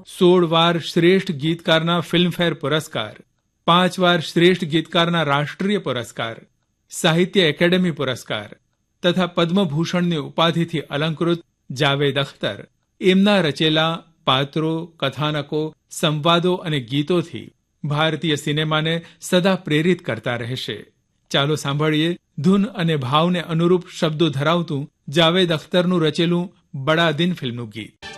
16 વાર શ્રેષ્ઠ ગીતકારના ફિલ્મફેર પુરસ્કાર, 5 વાર શ્રેષ્ઠ ગીતકારના રાષ્ટ્રીય પુરસ્કાર, સાહિત્ય એકેડેમી પુરસ્કાર તથા પદ્મભૂષણની ઉપાધિથી અલંકૃત જાવેદ અખ્તર એમના રચેલા પાત્રો, કથાનકો, સંવાદો અને ગીતોથી ભારતીય સિનેમાને સદા પ્રેરિત કરતા રહેશે. ચાલો સાંભળીએ ધૂન અને ભાવને અનુરૂપ શબ્દો ધરાવતું જાવેદ અખ્તરનું રચેલું બડા દિન ફિલ્મનું ગીત.